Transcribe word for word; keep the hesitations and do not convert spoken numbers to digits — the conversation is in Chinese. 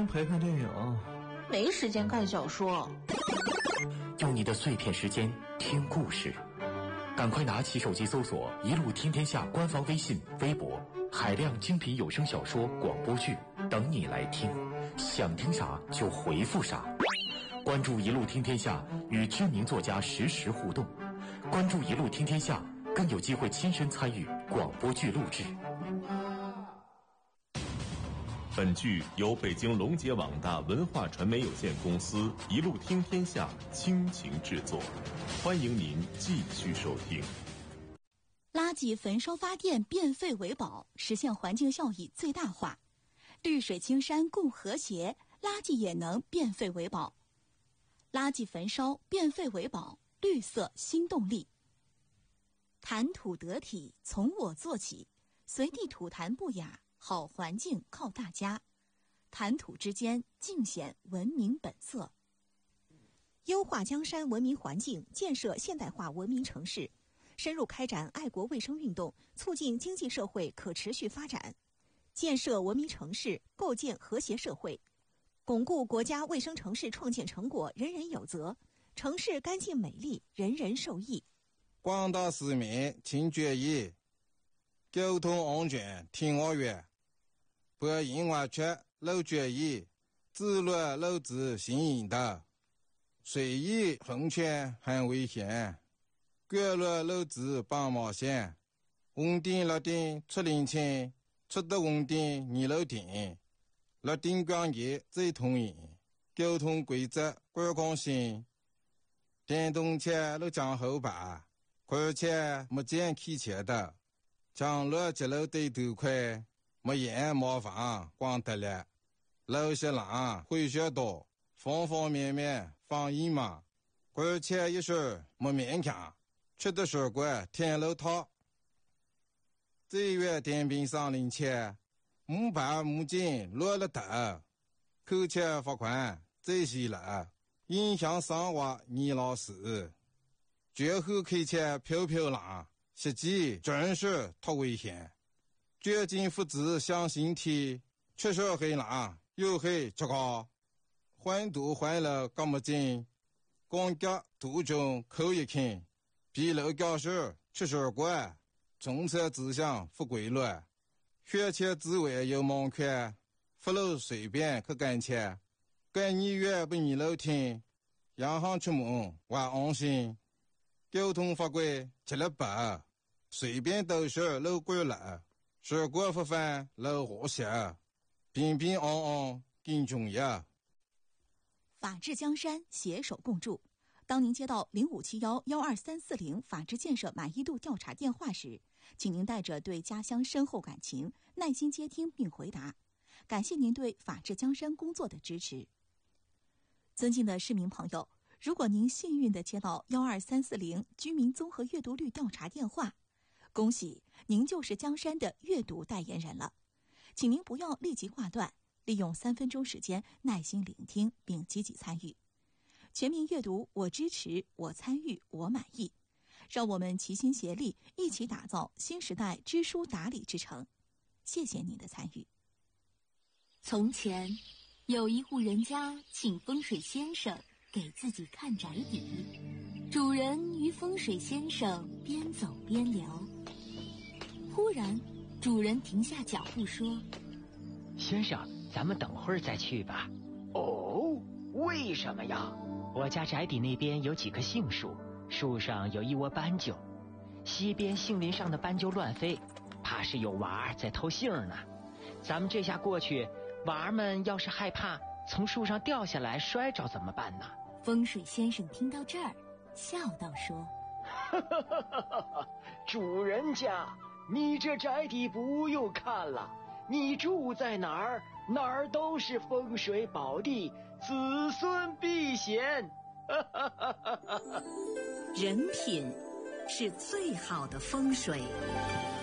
陪看电影。 没时间看小说。 用你的碎片时间听故事，赶快拿起手机搜索一路听天下官方微信、微博，海量精品有声小说、广播剧等你来听，想听啥就回复啥。关注一路听天下，与知名作家实时互动。关注一路听天下，更有机会亲身参与广播剧录制。 本剧由北京龙杰网大文化传媒有限公司一路听天下倾情制作，欢迎您继续收听。 垃圾焚烧发电，变废为宝，实现环境效益最大化。绿水青山共和谐，垃圾也能变废为宝。垃圾焚烧，变废为宝，绿色新动力。谈吐得体，从我做起，随地吐痰不雅，好环境靠大家。谈吐之间，尽显文明本色。 优化江山文明环境，建设现代化文明城市，深入开展爱国卫生运动，促进经济社会可持续发展，建设文明城市，构建和谐社会，巩固国家卫生城市创建成果人人有责，城市干净美丽，人人受益。 广大市民请注意，交通安全听我话，不因为缺漏决议，自乱漏子行引导，随意横权很危险，干乱漏子绑毛线，红灯绿灯出零钱，出得红灯你漏停，绿灯光节最通行，交通规则管控性，电动车都讲后排，而且没见开车的，将路节路对头快，没眼没房光得了，路些浪会学多，方方面面防疫嘛，而且一时没勉强，吃的水果天路套，这月电瓶上零钱，木牌木镜落了头，扣钱罚款这些了，影响生活你老师。绝后开车飘飘浪，实际真是太危险。绝境复制向心体，确实很浪，又很糟糕。环堵环了干么劲，光脚途中扣一看，比路教室确实怪，政策指向不规律，学前之外有盲看，不路随便去干切，干你越不你路听，洋行出门我安心。交通法规吃了白，随便都是路过了，事故不犯路和谐，平平安安更重要。 法治江山，携手共筑。当您接到零五七幺幺二三四零法治建设满意度调查电话时，请您带着对家乡深厚感情，耐心接听并回答。感谢您对法治江山工作的支持。尊敬的市民朋友，如果您幸运地接到幺二三四零居民综合阅读率调查电话，恭喜您就是江山的阅读代言人了。请您不要立即挂断，利用三分钟时间耐心聆听并积极参与。全民阅读，我支持，我参与，我满意。让我们齐心协力，一起打造新时代知书达理之城。谢谢您的参与。 从前，有一户人家请风水先生给自己看宅邸，主人与风水先生边走边聊。忽然，主人停下脚步说：“ 先生，咱们等会儿再去吧。”“ 哦，为什么呀？”“ 我家宅邸那边有几棵杏树，树上有一窝斑鸠，西边杏林上的斑鸠乱飞，怕是有娃儿在偷杏呢。咱们这下过去，娃儿们要是害怕从树上掉下来摔着怎么办呢？” 风水先生听到这儿，笑道说：“ 主人家，你这宅邸不用看了，你住在哪儿，哪儿都是风水宝地，子孙必显。” 人品是最好的风水。